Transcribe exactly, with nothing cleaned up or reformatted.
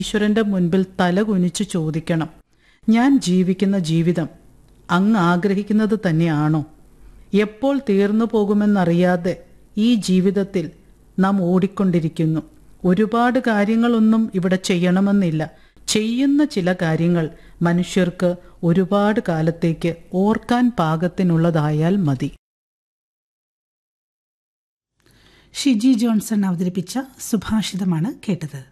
ഈശ്വരന്റെ മുൻപിൽ തല കുനിച്ചു ചോദിക്കണം, ഞാൻ ജീവിക്കുന്ന ജീവിതം അങ്ങ് ആഗ്രഹിക്കുന്നത് തന്നെയാണോ? എപ്പോൾ തീർന്നു പോകുമെന്നറിയാതെ ഈ ജീവിതത്തിൽ നാം ഓടിക്കൊണ്ടിരിക്കുന്നു. ഒരുപാട് കാര്യങ്ങളൊന്നും ഇവിടെ ചെയ്യണമെന്നില്ല. ചെയ്യുന്ന ചില കാര്യങ്ങൾ മനുഷ്യർക്ക് ഒരുപാട് കാലത്തേക്ക് ഓർക്കാൻ പാകത്തിനുള്ളതായാൽ മതി. ഷിജി ജോൺസൺ അവതരിപ്പിച്ച സുഭാഷിതമാണ് കേട്ടത്.